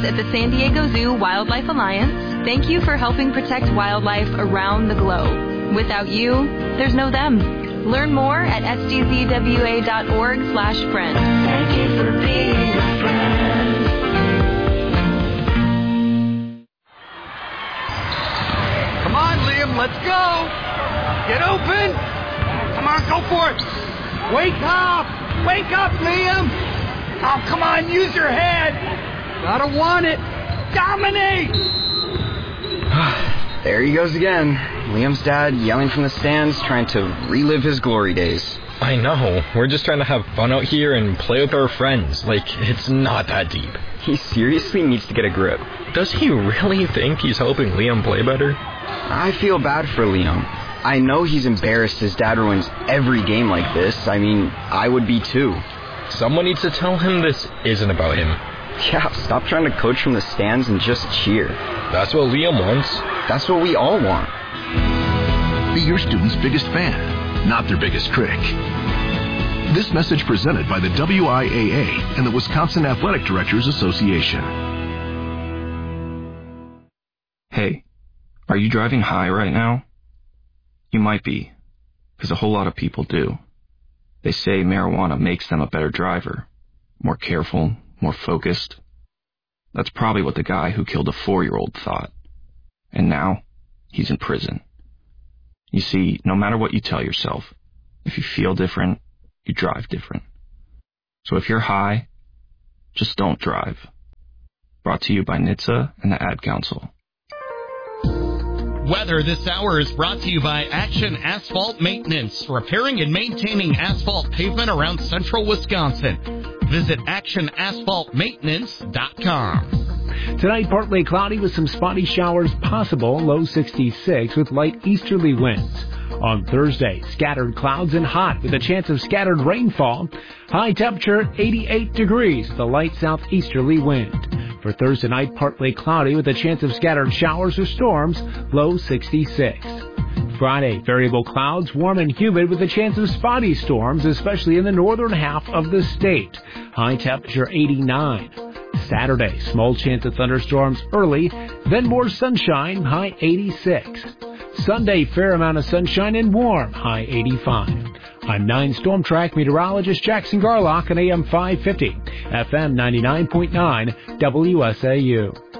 friends at the San Diego Zoo Wildlife Alliance, thank you for helping protect wildlife around the globe. Without you, there's no them. Learn more at sdzwa.org/friend. Thank you for being a friend. Come on, Liam, let's go. Get open. Come on, go for it. Wake up. Wake up, Liam. Oh, come on, use your head. Gotta want it. Dominate. There he goes again. Liam's dad yelling from the stands, trying to relive his glory days. I know. We're just trying to have fun out here and play with our friends. Like, it's not that deep. He seriously needs to get a grip. Does he really think he's helping Liam play better? I feel bad for Liam. I know he's embarrassed his dad ruins every game like this. I mean, I would be too. Someone needs to tell him this isn't about him. Yeah, stop trying to coach from the stands and just cheer. That's what Liam wants. That's what we all want. Be your student's biggest fan, not their biggest critic. This message presented by the WIAA and the Wisconsin Athletic Directors Association. Hey, are you driving high right now? You might be, because a whole lot of people do. They say marijuana makes them a better driver, more careful, more focused. That's probably what the guy who killed a 4-year-old thought. And now, he's in prison. You see, no matter what you tell yourself, if you feel different, you drive different. So if you're high, just don't drive. Brought to you by NHTSA and the Ad Council. Weather this hour is brought to you by Action Asphalt Maintenance, repairing and maintaining asphalt pavement around central Wisconsin. Visit actionasphaltmaintenance.com. Tonight, partly cloudy with some spotty showers possible, low 66 with light easterly winds. On Thursday, scattered clouds and hot with a chance of scattered rainfall. High temperature 88 degrees with a light southeasterly wind. For Thursday night, partly cloudy with a chance of scattered showers or storms, low 66. Friday, variable clouds, warm and humid with a chance of spotty storms, especially in the northern half of the state. High temperature 89. Saturday, small chance of thunderstorms early, then more sunshine, high 86. Sunday, fair amount of sunshine and warm, high 85. I'm 9 Storm Track meteorologist Jackson Garlock on AM 550, FM 99.9, WSAU.